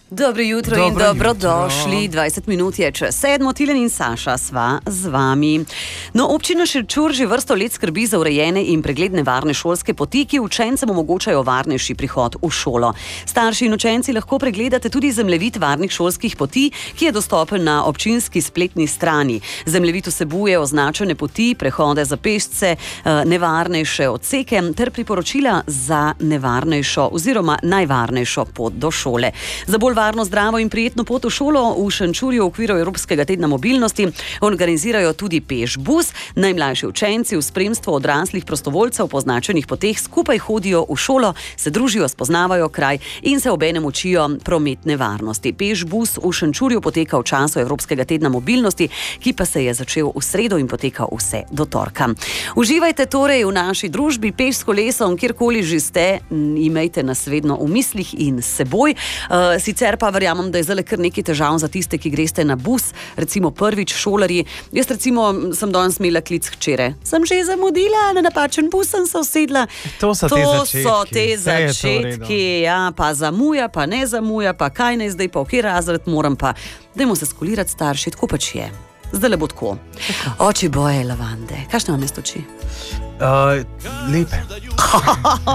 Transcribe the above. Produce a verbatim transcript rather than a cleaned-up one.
Dobro jutro Dobro in dobrodošli. jutro. dvajset minut je čez sedmo, Tilen in Saša sva z vami. No, občina Šenčur že vrsto let skrbi za urejene in pregledne varne šolske poti, ki učencem omogočajo varnejši prihod v šolo. Starši in učenci lahko pregledate tudi zemljevid varnih šolskih poti, ki je dostopen na občinski spletni strani. Zemljevid vsebuje označene poti, prehode za pešce, nevarnejše odseke ter priporočila za nevarnejšo oziroma najvarnejšo pot do šole. Za bolj varno, zdravo in prijetno pot v šolo v Šenčurju v okviru Evropskega tedna mobilnosti organizirajo tudi peš bus. Najmlajši učenci v spremstvu odraslih prostovoljcev po označenih poteh skupaj hodijo v šolo, se družijo, spoznavajo kraj in se obenem učijo prometne varnosti. Peš bus v Šenčurju poteka v času Evropskega tedna mobilnosti, ki pa se je začel v sredo in poteka vse do torka. Uživajte torej v naši družbi, peš s kolesom, kjerkoli že ste, imejte nas vedno v mislih in s seboj. Uh, sicer pa verjamem, da je zdaj kar nekaj težav za tiste, ki greste na bus, recimo prvič šolarji. Jaz recimo sem danes imela klic hčere. Sem že zamudila, na napačen bus sem se usedla. To so to te začetki. So te Vse začetki, ja, pa zamuja, pa ne zamuja, pa kaj ne zdaj, pa v kjer razred moram pa. Dajmo se skolirati starši, tako pač je. Zdaj le bo tako. Oči boje lavande. Kakšne vam je stoči? Uh, lepe.